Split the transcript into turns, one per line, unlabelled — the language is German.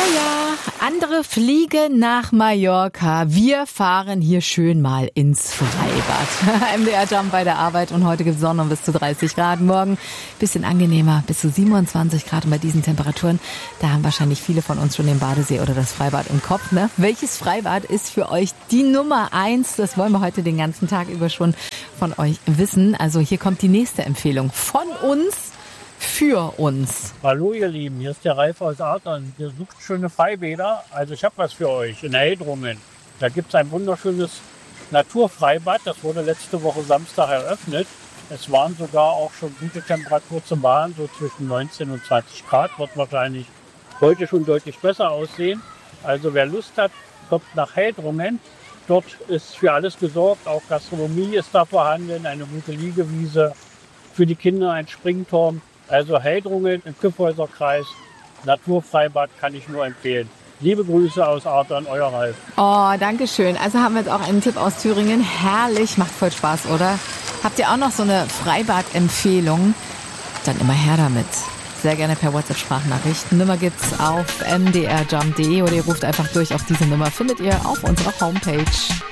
Ja, andere fliegen nach Mallorca. Wir fahren hier schön mal ins Freibad. MDR Jump bei der Arbeit und heute gibt es Sonne bis zu 30 Grad. Morgen bisschen angenehmer, bis zu 27 Grad. Und bei diesen Temperaturen, da haben wahrscheinlich viele von uns schon den Badesee oder das Freibad im Kopf. Ne? Welches Freibad ist für euch die Nummer 1? Das wollen wir heute den ganzen Tag über schon von euch wissen. Also hier kommt die nächste Empfehlung von uns. Für uns.
Hallo ihr Lieben, hier ist der Ralf aus Adern. Ihr sucht schöne Freibäder, also ich habe was für euch in Heldrungen. Da gibt es ein wunderschönes Naturfreibad, das wurde letzte Woche Samstag eröffnet. Es waren sogar auch schon gute Temperaturen zum Baden, so zwischen 19 und 20 Grad, wird wahrscheinlich heute schon deutlich besser aussehen. Also wer Lust hat, kommt nach Heldrungen. Dort ist für alles gesorgt, auch Gastronomie ist da vorhanden, eine gute Liegewiese, für die Kinder ein Springturm. Also Heldrungen im Kyffhäuserkreis, Naturfreibad kann ich nur empfehlen. Liebe Grüße aus Adern, euer Ralf.
Oh, danke schön. Also haben wir jetzt auch einen Tipp aus Thüringen. Herrlich, macht voll Spaß, oder? Habt ihr auch noch so eine Freibad-Empfehlung? Dann immer her damit. Sehr gerne per WhatsApp-Sprachnachricht. Nummer gibt's auf mdrjump.de oder ihr ruft einfach durch auf diese Nummer. Findet ihr auf unserer Homepage.